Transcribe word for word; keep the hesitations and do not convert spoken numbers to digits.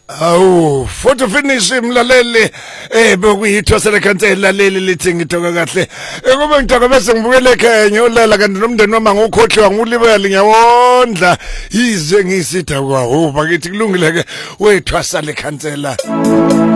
Awu photo finish imlaleli eh bekuyithosa lekhansela leli lithi ngithoka kahle ekube ngithoka bese ngibukele ekhaya ngiyolala kanti nomndeni wami ngokhohlwa ngulibele ngiyawondla yize ngisitha kwawo bakithi kulungile ke wethwasa lekhansela.